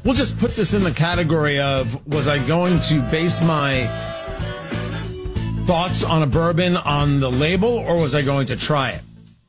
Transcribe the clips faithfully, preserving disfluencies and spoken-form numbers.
we'll just put this in the category of, was I going to base my thoughts on a bourbon on the label, or was I going to try it?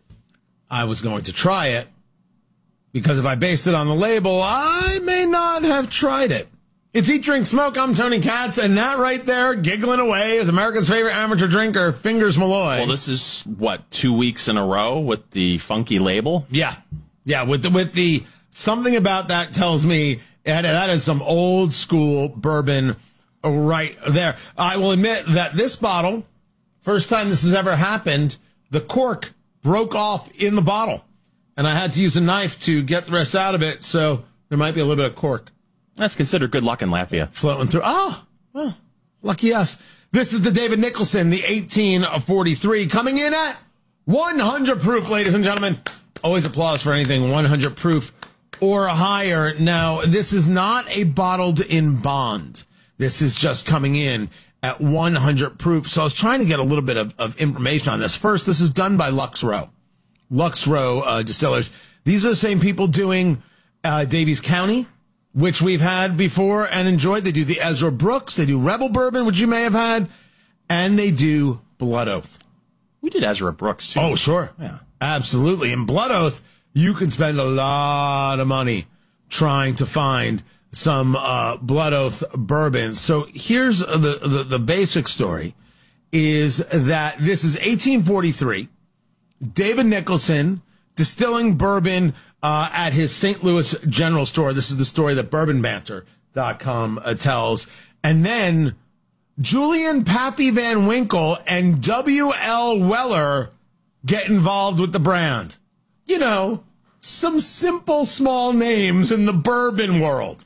I was going to try it, because if I based it on the label, I may not have tried it. It's Eat, Drink, Smoke. I'm Tony Katz, and that right there, giggling away, is America's favorite amateur drinker, Fingers Malloy. Well, this is, what, two weeks in a row with the funky label? Yeah. Yeah, with the, with the, something about that tells me that, that is some old school bourbon right there. I will admit that this bottle, first time this has ever happened, the cork broke off in the bottle, and I had to use a knife to get the rest out of it, so there might be a little bit of cork. That's considered good luck in Latvia. Floating through. Oh, well, lucky us. This is the David Nicholson, the eighteen forty-three, coming in at one hundred proof, ladies and gentlemen. Always applause for anything one hundred proof or higher. Now, this is not a bottled in bond. This is just coming in at one hundred proof. So I was trying to get a little bit of, of information on this. First, this is done by Lux Row. Lux Row uh, Distillers. These are the same people doing uh, Davies County, which we've had before and enjoyed. They do the Ezra Brooks. They do Rebel Bourbon, which you may have had. And they do Blood Oath. We did Ezra Brooks, too. Oh, sure. Yeah. Absolutely. In Blood Oath, you can spend a lot of money trying to find some uh, Blood Oath bourbon. So here's the, the, the basic story, is that this is eighteen forty-three. David Nicholson distilling bourbon uh, at his Saint Louis general store. This is the story that bourbon banter dot com uh, tells. And then Julian Pappy Van Winkle and W L Weller get involved with the brand. You know, some simple small names in the bourbon world.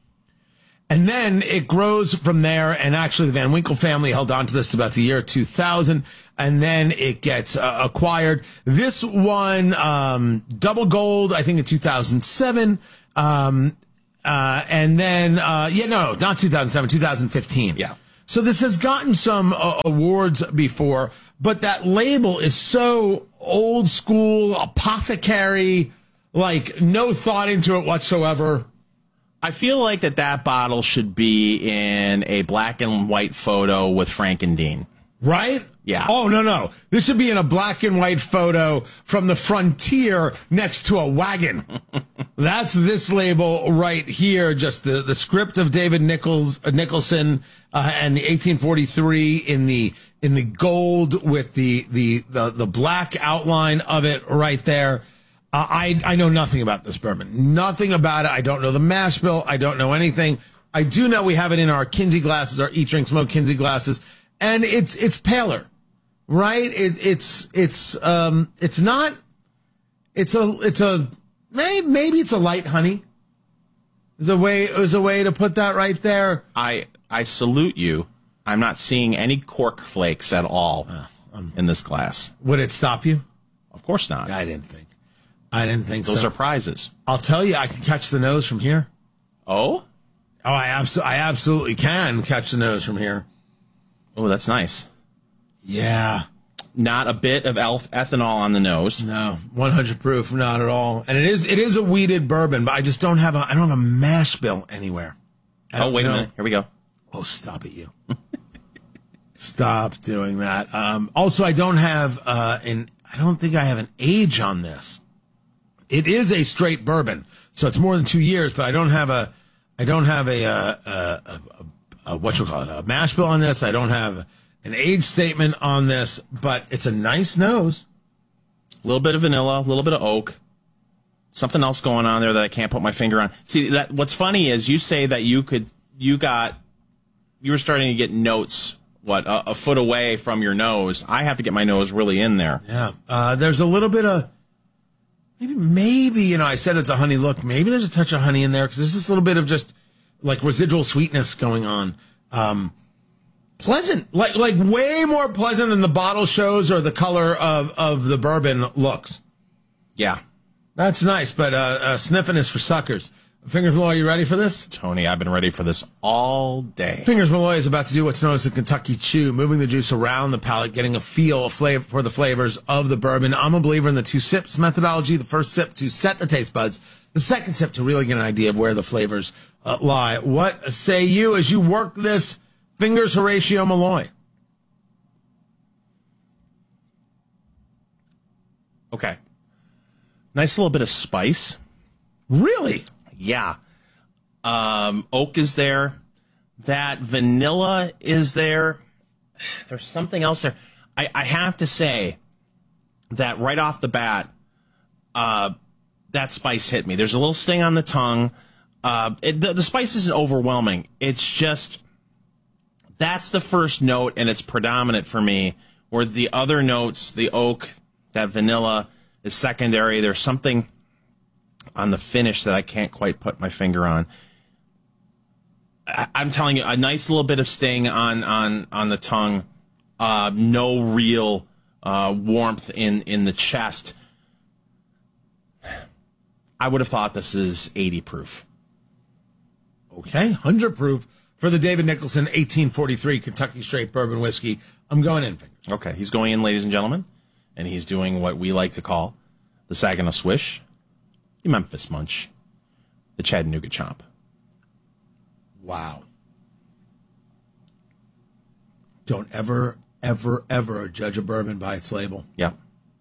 And then it grows from there, and actually the Van Winkle family held on to this to about the year two thousand, and then it gets uh, acquired. This one, um, double gold, I think in two thousand seven, um, uh, and then, uh, yeah, no, not two thousand seven, two thousand fifteen. Yeah. So this has gotten some uh, awards before, but that label is so old school, apothecary, like no thought into it whatsoever. I feel like that that bottle should be in a black and white photo with Frank and Dean. Right? Yeah. Oh, no, no. This should be in a black and white photo from the frontier next to a wagon. That's this label right here. Just the, the script of David Nichols, uh, Nicholson uh, and the eighteen forty-three in the in the gold with the, the, the, the black outline of it right there. Uh, I, I know nothing about this bourbon. Nothing about it. I don't know the mash bill. I don't know anything. I do know we have it in our Kinsey glasses, our Eat, Drink, Smoke Kinsey glasses, and it's it's paler, right? It, it's it's um it's not. It's a it's a maybe maybe it's a light honey. Is a way is a way to put that right there. I I salute you. I'm not seeing any cork flakes at all uh, um, in this glass. Would it stop you? Of course not. I didn't think. I didn't think Those so. are prizes. I'll tell you, I can catch the nose from here. Oh? Oh, I, abso- I absolutely can catch the nose from here. Oh, that's nice. Yeah. Not a bit of elf ethanol on the nose. No, one hundred proof, not at all. And it is it is a weeded bourbon, but I just don't have a I don't have a mash bill anywhere. Oh, wait know. a minute. Here we go. Oh, stop it, you. Stop doing that. Um, also, I don't have uh, an I don't think I have an age on this. It is a straight bourbon, so it's more than two years. But I don't have a, I don't have a, a, a, a, a what you call it, a mash bill on this. I don't have an age statement on this, but it's a nice nose. A little bit of vanilla, a little bit of oak, something else going on there that I can't put my finger on. See, that what's funny is you say that you could, you got, you were starting to get notes. What a, a foot away from your nose. I have to get my nose really in there. Yeah, uh, there's a little bit of. Maybe, maybe, you know, I said it's a honey look. Maybe there's a touch of honey in there because there's this little bit of just like residual sweetness going on. Um, pleasant, like like way more pleasant than the bottle shows or the color of, of the bourbon looks. Yeah. That's nice, but uh, uh, sniffing is for suckers. Fingers Malloy, you ready for this? Tony, I've been ready for this all day. Fingers Malloy is about to do what's known as the Kentucky Chew, moving the juice around the palate, getting a feel a flavor for the flavors of the bourbon. I'm a believer in the two sips methodology. The first sip to set the taste buds. The second sip to really get an idea of where the flavors uh, lie. What say you as you work this Fingers Horatio Malloy? Okay. Nice little bit of spice. Really? Yeah. Um, oak is there. That vanilla is there. There's something else there. I, I have to say that right off the bat, uh, that spice hit me. There's a little sting on the tongue. Uh, it, the, the spice isn't overwhelming. It's just, that's the first note, and it's predominant for me, where the other notes, the oak, that vanilla, is secondary. There's something on the finish that I can't quite put my finger on. I, I'm telling you, a nice little bit of sting on, on, on the tongue. Uh, no real uh, warmth in, in the chest. I would have thought this is eighty proof. Okay, one hundred proof for the David Nicholson eighteen forty-three Kentucky Straight Bourbon Whiskey. I'm going in, Fingers. Okay, he's going in, ladies and gentlemen, and he's doing what we like to call the Saginaw Swish, the Memphis Munch, the Chattanooga Chomp. Wow. Don't ever, ever, ever judge a bourbon by its label. Yep.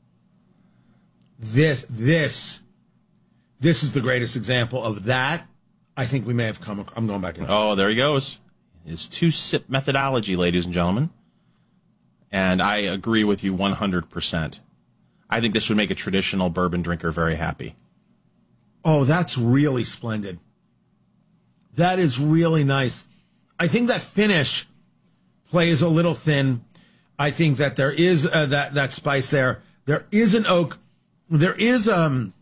This, this, this is the greatest example of that. I think we may have come. I'm going back in. Oh, there he goes. His two-sip methodology, ladies and gentlemen. And I agree with you one hundred percent. I think this would make a traditional bourbon drinker very happy. Oh, that's really splendid. That is really nice. I think that finish plays a little thin. I think that there is uh, that, that spice there. There is an oak. There is um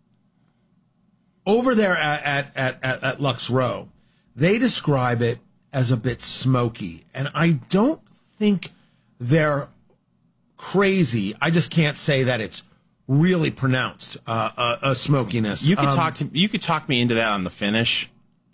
over there at, at, at, at Lux Row, they describe it as a bit smoky. And I don't think they're crazy. I just can't say that it's really pronounced uh, uh, a smokiness. You could um, talk to you could talk me into that on the finish,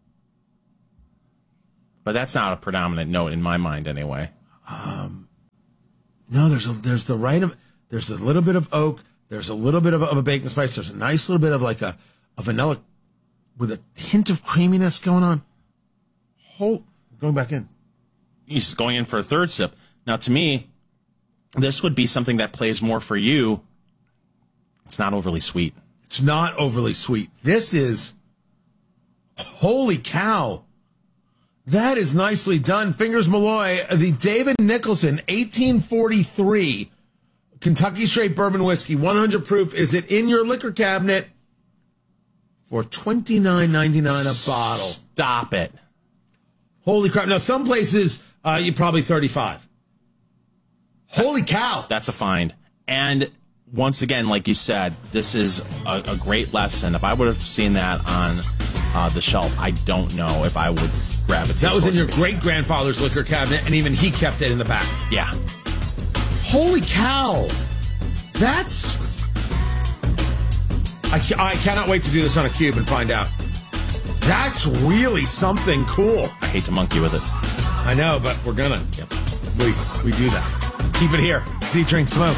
but that's not a predominant note in my mind anyway. Um, no, there's a, there's the right of, there's a little bit of oak. There's a little bit of a, of a bacon spice. There's a nice little bit of like a, a vanilla with a hint of creaminess going on. Whole going back in. He's going in for a third sip. Now, to me, this would be something that plays more for you. It's not overly sweet. It's not overly sweet. This is, holy cow. That is nicely done. Fingers Malloy, the David Nicholson eighteen forty-three Kentucky Straight Bourbon Whiskey, one hundred proof. Is it in your liquor cabinet for twenty-nine ninety-nine a bottle? Stop it. Holy crap. Now, some places, uh, you probably thirty-five. Holy cow. That's a find. And once again, like you said, this is a, a great lesson. If I would have seen that on uh, the shelf, I don't know if I would gravitate. That was in your it. great-grandfather's liquor cabinet, and even he kept it in the back. Yeah. Holy cow. That's... I, ca- I cannot wait to do this on a cube and find out. That's really something cool. I hate to monkey with it. I know, but we're gonna. Yep. We, we do that. Keep it here. Eat, Drink, Smoke.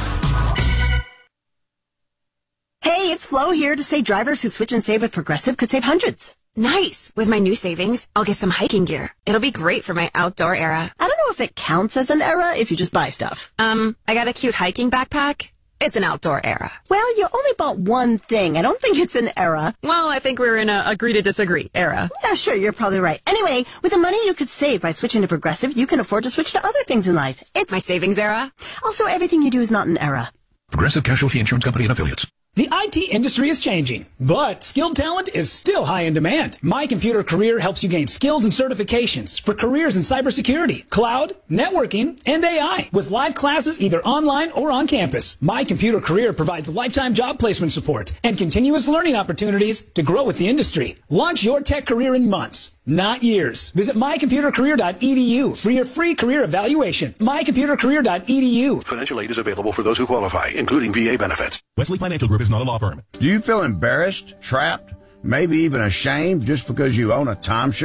Hey, it's Flo here to say drivers who switch and save with Progressive could save hundreds. Nice. With my new savings, I'll get some hiking gear. It'll be great for my outdoor era. I don't know if it counts as an era if you just buy stuff. Um, I got a cute hiking backpack. It's an outdoor era. Well, you only bought one thing. I don't think it's an era. Well, I think we're in a agree to disagree era. Yeah, sure, you're probably right. Anyway, with the money you could save by switching to Progressive, you can afford to switch to other things in life. It's my savings era. Also, everything you do is not an era. Progressive Casualty Insurance Company and Affiliates. The I T industry is changing, but skilled talent is still high in demand. My Computer Career helps you gain skills and certifications for careers in cybersecurity, cloud, networking, and A I. With live classes either online or on campus, My Computer Career provides lifetime job placement support and continuous learning opportunities to grow with the industry. Launch your tech career in months, not years. Visit my computer career dot e d u for your free career evaluation. my computer career dot e d u. Financial aid is available for those who qualify, including V A benefits. Wesley Financial Group is not a law firm. Do you feel embarrassed, trapped, maybe even ashamed just because you own a timeshare?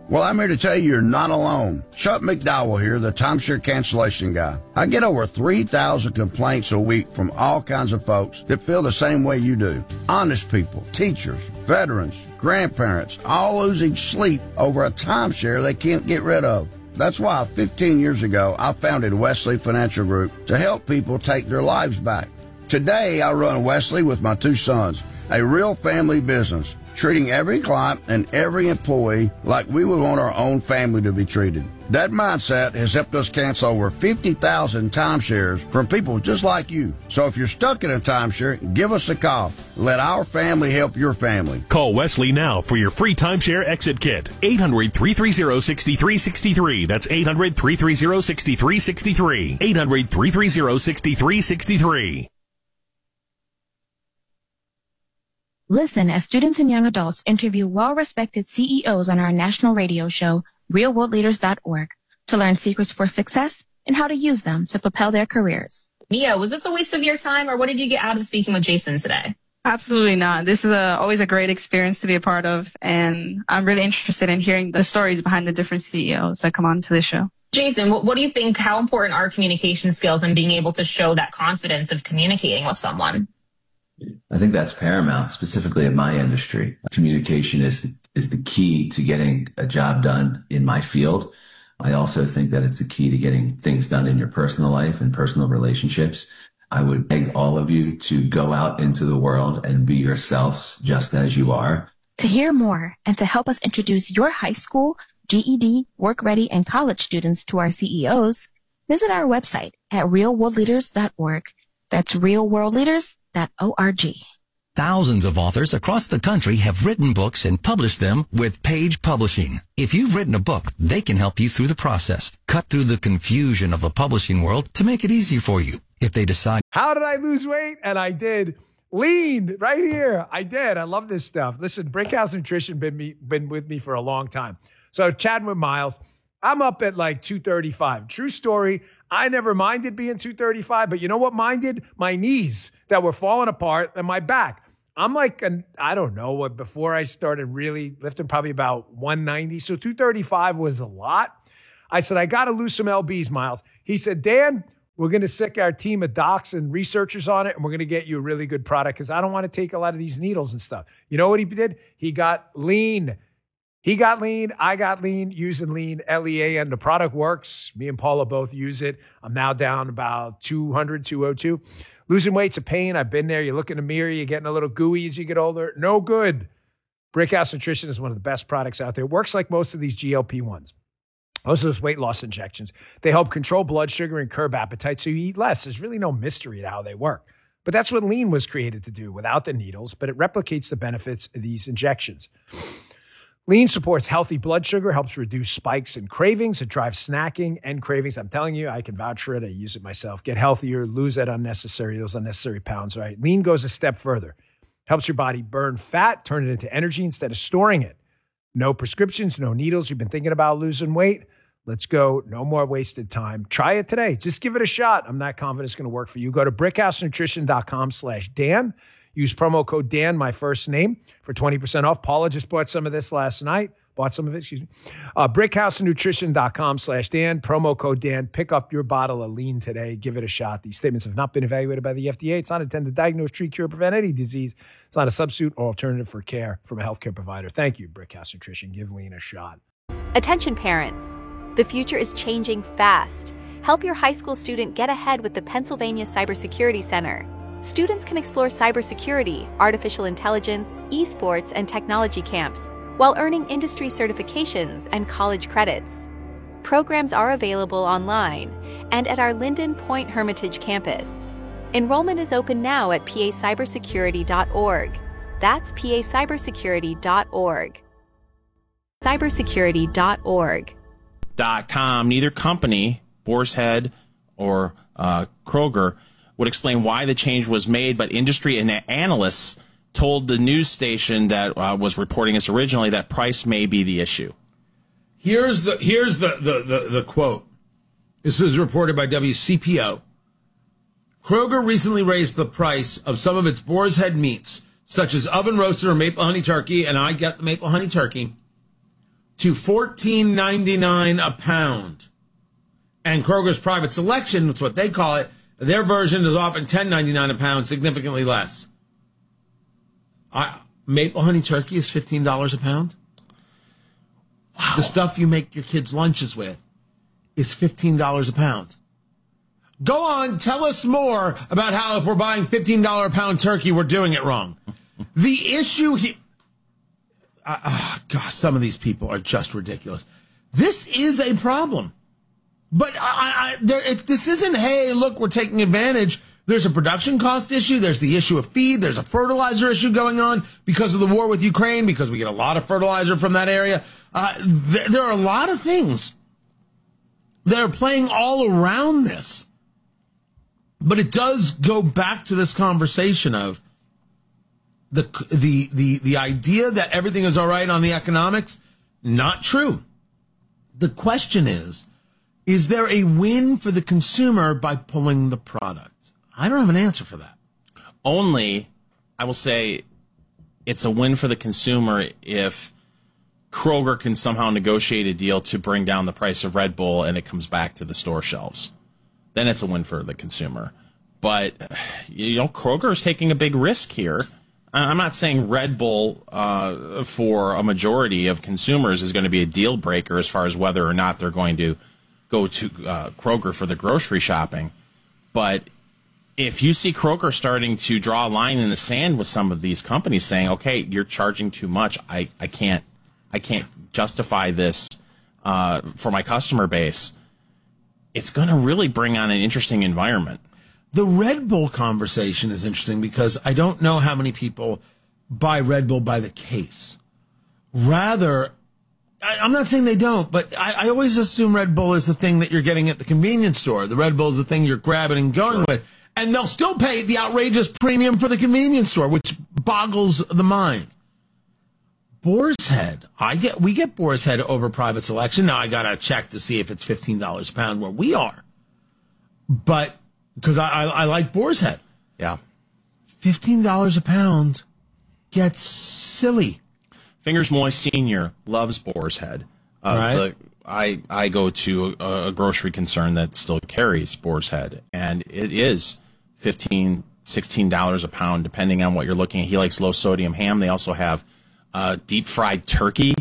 Well, I'm here to tell you you're not alone. Chuck McDowell here, the timeshare cancellation guy. I get over three thousand complaints a week from all kinds of folks that feel the same way you do. Honest people, teachers, veterans, grandparents, all losing sleep over a timeshare they can't get rid of. That's why fifteen years ago, I founded Wesley Financial Group to help people take their lives back. Today, I run Wesley with my two sons, a real family business, treating every client and every employee like we would want our own family to be treated. That mindset has helped us cancel over fifty thousand timeshares from people just like you. So if you're stuck in a timeshare, give us a call. Let our family help your family. Call Wesley now for your free timeshare exit kit. eight hundred, three three zero, six three six three. That's eight hundred, three three zero, six three six three. eight hundred, three three zero, six three six three. Listen as students and young adults interview well-respected C E Os on our national radio show, real world leaders dot org, to learn secrets for success and how to use them to propel their careers. Mia, was this a waste of your time, or what did you get out of speaking with Jason today? Absolutely not. This is a, always a great experience to be a part of, and I'm really interested in hearing the stories behind the different C E Os that come on to the show. Jason, what, what do you think, how important are communication skills and being able to show that confidence of communicating with someone? I think that's paramount, specifically in my industry. Communication is the, is the key to getting a job done in my field. I also think that it's the key to getting things done in your personal life and personal relationships. I would beg all of you to go out into the world and be yourselves just as you are. To hear more and to help us introduce your high school, G E D, work ready, and college students to our C E Os, visit our website at real world leaders dot org. That's real world leaders dot org. Thousands of authors across the country have written books and published them with Page Publishing. If you've written a book, they can help you through the process, cut through the confusion of the publishing world to make it easy for you. If they decide, how did I lose weight? And I did. Lean right here. I did. I love this stuff. Listen, Brickhouse Nutrition been me, been with me for a long time. So chatting with Miles, I'm up at like two thirty-five. True story. I never minded being two thirty-five, but you know what minded? My knees that were falling apart and my back. I'm like, an, I don't know what, before I started really lifting, probably about one ninety. So two thirty-five was a lot. I said, I got to lose some L Bs, Miles. He said, Dan, we're going to sick our team of docs and researchers on it, and we're going to get you a really good product because I don't want to take a lot of these needles and stuff. You know what he did? He got lean. He got lean. I got lean using lean, L E A, and the product works. Me and Paula both use it. I'm now down about two hundred, two oh two. Losing weight's a pain. I've been there. You look in the mirror, you're getting a little gooey as you get older. No good. Brickhouse Nutrition is one of the best products out there. It works like most of these G L P ones. Most of those weight loss injections. They help control blood sugar and curb appetite so you eat less. There's really no mystery to how they work. But that's what lean was created to do without the needles, but it replicates the benefits of these injections. Lean supports healthy blood sugar, helps reduce spikes and cravings. It drives snacking and cravings. I'm telling you, I can vouch for it. I use it myself. Get healthier, lose that unnecessary, those unnecessary pounds, right? Lean goes a step further. Helps your body burn fat, turn it into energy instead of storing it. No prescriptions, no needles. You've been thinking about losing weight? Let's go. No more wasted time. Try it today. Just give it a shot. I'm not confident it's going to work for you. Go to brickhouse nutrition dot com slash Dan. Use promo code Dan, my first name, for twenty percent off. Paula just bought some of this last night. Bought some of it, excuse me. Uh, brickhouse nutrition dot com slash Dan. Promo code Dan. Pick up your bottle of lean today. Give it a shot. These statements have not been evaluated by the F D A. It's not intended to diagnose, treat, cure, prevent any disease. It's not a substitute or alternative for care from a healthcare provider. Thank you, Brickhouse Nutrition. Give lean a shot. Attention parents. The future is changing fast. Help your high school student get ahead with the Pennsylvania Cybersecurity Center. Students can explore cybersecurity, artificial intelligence, esports, and technology camps while earning industry certifications and college credits. Programs are available online and at our Linden Point Hermitage campus. Enrollment is open now at p a cybersecurity dot org. That's p a cybersecurity dot org. cybersecurity dot org. Dot com. Neither company, Boar's Head or uh, Kroger, would explain why the change was made, but industry and analysts told the news station that uh, was reporting this originally that price may be the issue. Here's the here's the, the, the, the quote. This is reported by W C P O. Kroger recently raised the price of some of its Boar's Head meats, such as oven roasted or maple honey turkey, and I get the maple honey turkey, to fourteen ninety-nine a pound. And Kroger's Private Selection, that's what they call it, their version is often ten ninety-nine a pound, significantly less. I, Maple Honey Turkey is fifteen dollars a pound. Wow. The stuff you make your kids' lunches with is fifteen dollars a pound. Go on, tell us more about how if we're buying fifteen dollars a pound turkey, we're doing it wrong. The issue here... Uh, uh, gosh, some of these people are just ridiculous. This is a problem. But I, I, there, it, this isn't, hey, look, we're taking advantage. There's a production cost issue. There's the issue of feed. There's a fertilizer issue going on because of the war with Ukraine, because we get a lot of fertilizer from that area. Uh, th- there are a lot of things that are playing all around this. But it does go back to this conversation of the the the the idea that everything is all right on the economics. Not true. The question is, is there a win for the consumer by pulling the product? I don't have an answer for that. Only, I will say, it's a win for the consumer if Kroger can somehow negotiate a deal to bring down the price of Red Bull and it comes back to the store shelves. Then it's a win for the consumer. But, you know, Kroger is taking a big risk here. I'm not saying Red Bull uh, for a majority of consumers is going to be a deal breaker as far as whether or not they're going to go to uh, Kroger for the grocery shopping. But if you see Kroger starting to draw a line in the sand with some of these companies saying, okay, you're charging too much, I, I can't I can't justify this uh, for my customer base, it's going to really bring on an interesting environment. The Red Bull conversation is interesting because I don't know how many people buy Red Bull by the case. Rather, I, I'm not saying they don't, but I, I always assume Red Bull is the thing that you're getting at the convenience store. The Red Bull is the thing you're grabbing and going with. And they'll still pay the outrageous premium for the convenience store, which boggles the mind. Boar's Head. I get, we get Boar's Head over Private Selection. Now I got to check to see if it's fifteen dollars a pound where we are. But, because I, I, I like Boar's Head. Yeah. fifteen dollars a pound gets silly. Fingers Moist Senior loves Boar's Head. Uh, right. The, I, I go to a, a grocery concern that still carries Boar's Head, and it is fifteen dollars, sixteen dollars a pound, depending on what you're looking at. He likes low sodium ham. They also have uh, deep fried turkey.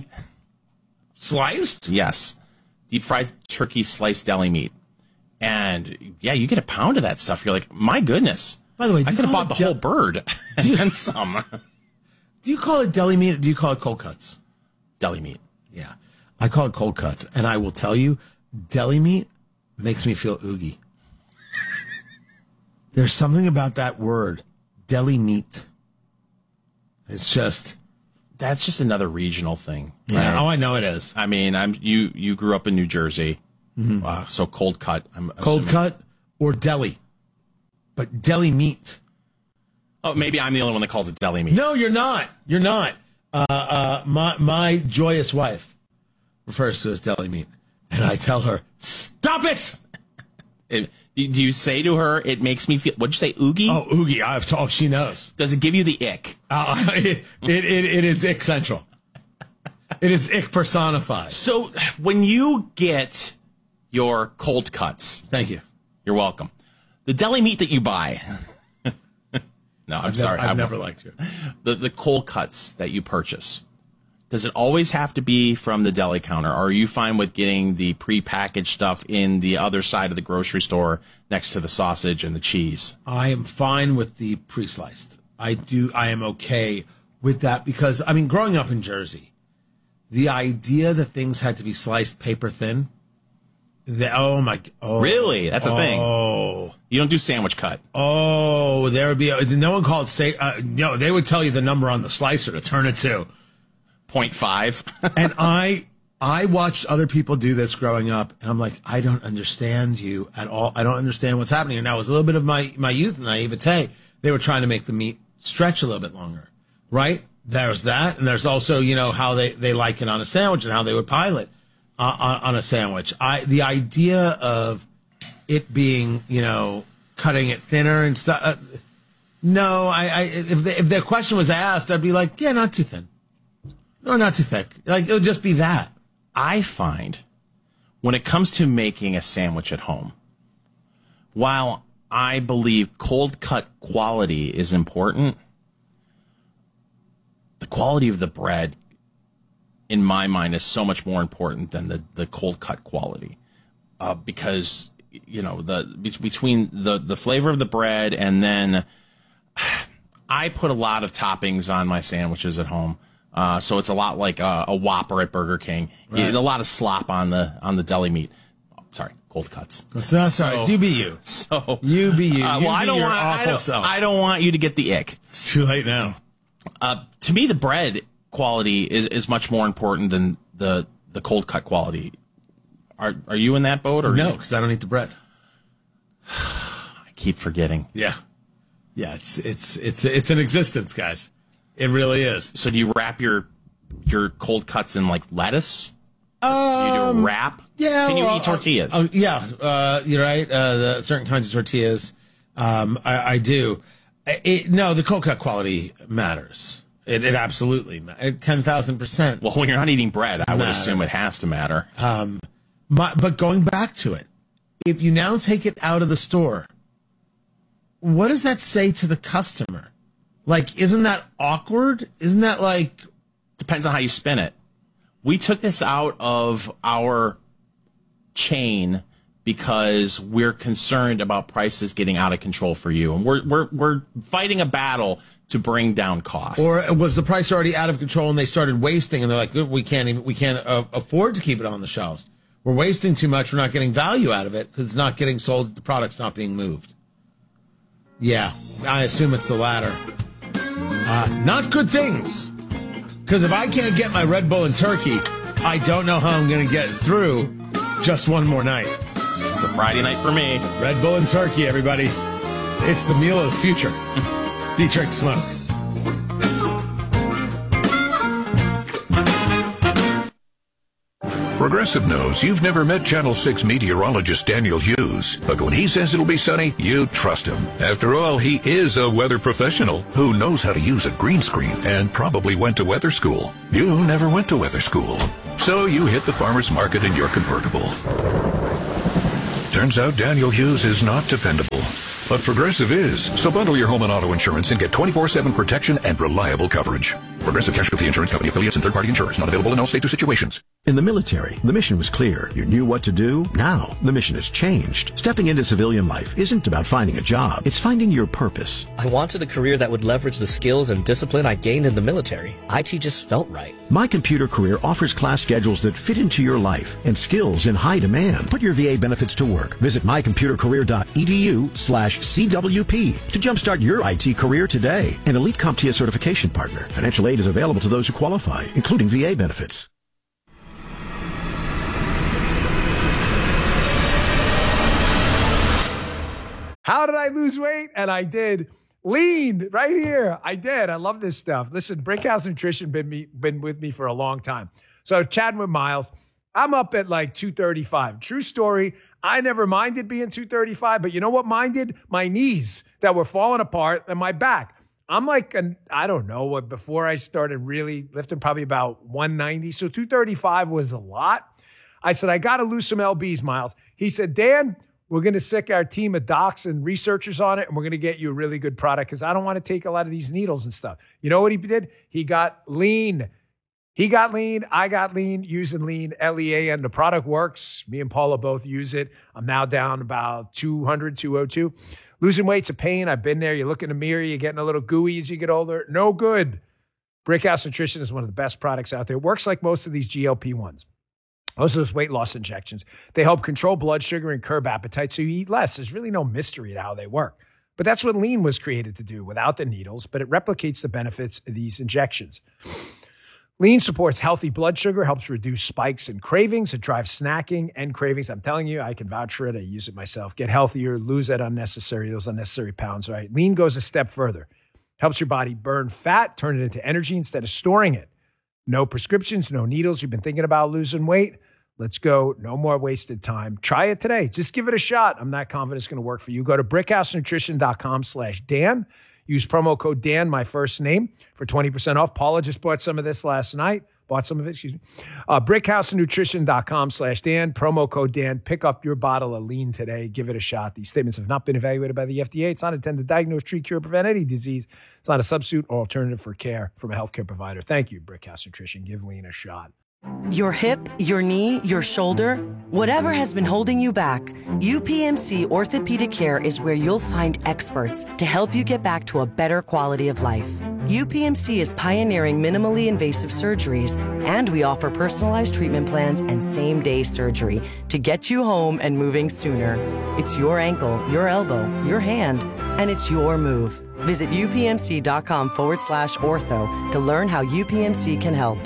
Sliced? Yes. Deep fried turkey sliced deli meat. And yeah, you get a pound of that stuff. You're like, my goodness. By the way, I could have bought the del- whole bird and some. Do you call it deli meat or do you call it cold cuts? Deli meat. Yeah. I call it cold cuts. And I will tell you, deli meat makes me feel oogie. There's something about that word, deli meat. It's just... That's just another regional thing. Yeah. Right? Oh, I know it is. I mean, I'm you. You grew up in New Jersey, mm-hmm. uh, so cold cut. I'm cold assuming. cut or deli, but deli meat. Oh, maybe I'm the only one that calls it deli meat. No, you're not. You're not. Uh, uh, my my joyous wife refers to it as deli meat, and I tell her, "Stop it." it do you say to her, "It makes me feel"? What'd you say, oogie? Oh, oogie. I've told. She knows. Does it give you the ick? Uh, it, it it it is ick central. It is ick personified. So when you get your cold cuts, thank you. You're welcome. The deli meat that you buy. No, I'm I've sorry. Never, I've I never liked you. The the cold cuts that you purchase. Does it always have to be from the deli counter? Or are you fine with getting the prepackaged stuff in the other side of the grocery store next to the sausage and the cheese? I am fine with the pre-sliced. I do. I am okay with that because, I mean, growing up in Jersey, the idea that things had to be sliced paper thin. The, oh my! Oh, really? That's a oh, thing. Oh, you don't do sandwich cut. Oh, there would be a, no one called say. Uh, no, they would tell you the number on the slicer to turn it to zero point five. And I, I watched other people do this growing up, and I'm like, I don't understand you at all. I don't understand what's happening. And that was a little bit of my my youth naivete. They were trying to make the meat stretch a little bit longer, right? There's that, and there's also, you know, how they they like it on a sandwich and how they would pile it. Uh, on, on a sandwich. I the idea of it being, you know, cutting it thinner and stuff. Uh, no, I, I if the, if the question was asked, I'd be like, yeah, not too thin, or not too thick. Like it would just be that. I find when it comes to making a sandwich at home, while I believe cold cut quality is important, the quality of the bread, in my mind, is so much more important than the, the cold cut quality. Uh, because, you know, the between the, the flavor of the bread and then I put a lot of toppings on my sandwiches at home. Uh, so it's a lot like a, a Whopper at Burger King. Right. A lot of slop on the on the deli meat. Oh, sorry, cold cuts. That's not so, sorry. You be you. So you be you. Uh, you well, be I don't your want. awful I don't, self. I don't want you to get the ick. It's too late now. Uh, to me, the bread quality is, is much more important than the the cold cut quality. Are are you in that boat or no? Because I don't eat the bread. I keep forgetting. Yeah, yeah. It's it's it's it's an existence, guys. It really is. So do you wrap your your cold cuts in like lettuce? Um, you do a wrap? Yeah. Can you well, eat tortillas? Uh, uh, yeah, uh, you're right. Uh, the certain kinds of tortillas, um, I, I do. It, no, the cold cut quality matters. It, it absolutely matters. ten thousand percent. Well, when you're not eating bread, I would matter. assume it has to matter. Um, my, but going back to it, if you now take it out of the store, what does that say to the customer? Like, isn't that awkward? Isn't that like... Depends on how you spin it. We took this out of our chain because we're concerned about prices getting out of control for you. And we're we're we're fighting a battle to bring down costs. Or was the price already out of control and they started wasting and they're like, we can't even, we can't uh, afford to keep it on the shelves. We're wasting too much. We're not getting value out of it because it's not getting sold. The product's not being moved. Yeah, I assume it's the latter. Uh, not good things. Because if I can't get my Red Bull and turkey, I don't know how I'm going to get through just one more night. It's a Friday night for me. Red Bull and turkey, everybody. It's the meal of the future. It's Eat, Drink, Smoke. Progressive knows you've never met Channel six meteorologist Daniel Hughes, but when he says it'll be sunny, you trust him. After all, he is a weather professional who knows how to use a green screen and probably went to weather school. You never went to weather school, so you hit the farmer's market in your convertible. Turns out Daniel Hughes is not dependable, but Progressive is. So bundle your home and auto insurance and get twenty-four seven protection and reliable coverage. Progressive Casualty Insurance Company affiliates and third-party insurers. Not available in all states or situations. In the military, the mission was clear. You knew what to do. Now, the mission has changed. Stepping into civilian life isn't about finding a job. It's finding your purpose. I wanted a career that would leverage the skills and discipline I gained in the military. I T just felt right. My Computer Career offers class schedules that fit into your life and skills in high demand. Put your V A benefits to work. Visit mycomputercareer.edu slash CWP to jumpstart your I T career today. An Elite CompTIA certification partner. Financial aid is available to those who qualify, including V A benefits. How did I lose weight? And I did. Lean right here. I did. I love this stuff. Listen, Brickhouse Nutrition been me been with me for a long time. So chatting with Miles, I'm up at like two thirty-five. True story. I never minded being two thirty-five, but you know what minded? My knees that were falling apart and my back. I'm like, an, I don't know what, before I started really lifting, probably about one ninety. So two thirty-five was a lot. I said, I got to lose some L Bs, Miles. He said, Dan, we're going to sick our team of docs and researchers on it, and we're going to get you a really good product because I don't want to take a lot of these needles and stuff. You know what he did? He got lean. He got lean. I got lean using lean, L E A N. The product works. Me and Paula both use it. I'm now down about two hundred, two oh two. Losing weight's a pain. I've been there. You look in the mirror, you're getting a little gooey as you get older. No good. Brickhouse Nutrition is one of the best products out there. It works like most of these G L P ones. Most of those weight loss injections. They help control blood sugar and curb appetite so you eat less. There's really no mystery to how they work. But that's what lean was created to do without the needles, but it replicates the benefits of these injections. Lean supports healthy blood sugar, helps reduce spikes and cravings. It drives snacking and cravings. I'm telling you, I can vouch for it. I use it myself. Get healthier, lose that unnecessary, those unnecessary pounds, right? Lean goes a step further. Helps your body burn fat, turn it into energy instead of storing it. No prescriptions, no needles. You've been thinking about losing weight? Let's go. No more wasted time. Try it today. Just give it a shot. I'm not confident it's going to work for you. Go to brickhousenutrition.com slash Dan. Use promo code Dan, my first name, for twenty percent off. Paula just bought some of this last night. bought some of it, excuse me. Uh, brickhousenutrition.com slash Dan, promo code Dan. Pick up your bottle of lean today. Give it a shot. These statements have not been evaluated by the F D A. It's not intended to diagnose, treat, cure, prevent any disease. It's not a substitute or alternative for care from a healthcare provider. Thank you, Brickhouse Nutrition. Give lean a shot. Your hip, your knee, your shoulder, whatever has been holding you back, U P M C Orthopedic Care is where you'll find experts to help you get back to a better quality of life. U P M C is pioneering minimally invasive surgeries, and we offer personalized treatment plans and same-day surgery to get you home and moving sooner. It's your ankle, your elbow, your hand, and it's your move. Visit upmc.com forward slash ortho to learn how U P M C can help.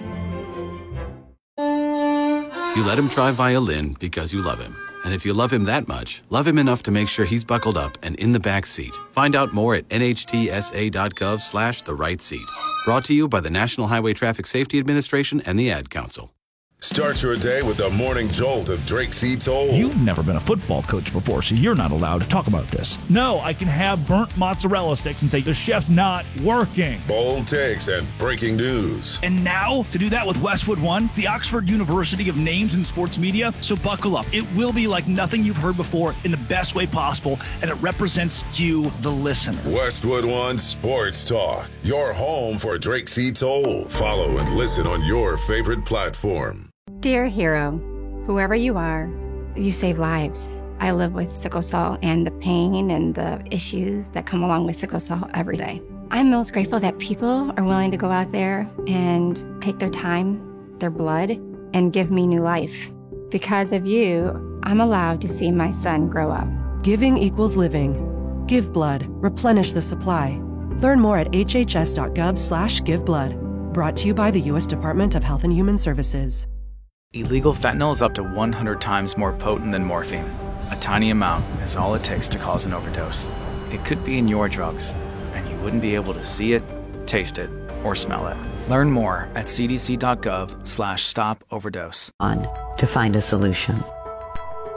You let him try violin because you love him. And if you love him that much, love him enough to make sure he's buckled up and in the back seat. Find out more at nhtsa.gov slash the right seat. Brought to you by the National Highway Traffic Safety Administration and the Ad Council. Start your day with the morning jolt of Drake C. Toll. You've never been a football coach before, so you're not allowed to talk about this. No, I can have burnt mozzarella sticks and say the chef's not working. Bold takes and breaking news. And now, to do that with Westwood One, the Oxford University of Names in Sports Media, so buckle up. It will be like nothing you've heard before in the best way possible, and it represents you, the listener. Westwood One Sports Talk, your home for Drake C. Toll. Follow and listen on your favorite platform. Dear hero, whoever you are, you save lives. I live with sickle cell and the pain and the issues that come along with sickle cell every day. I'm most grateful that people are willing to go out there and take their time, their blood, and give me new life. Because of you, I'm allowed to see my son grow up. Giving equals living. Give blood. Replenish the supply. Learn more at hhs.gov slash give blood. Brought to you by the U S Department of Health and Human Services. Illegal fentanyl is up to one hundred times more potent than morphine. A tiny amount is all it takes to cause an overdose. It could be in your drugs, and you wouldn't be able to see it, taste it, or smell it. Learn more at cdc.gov slash stop overdose. On to find a solution.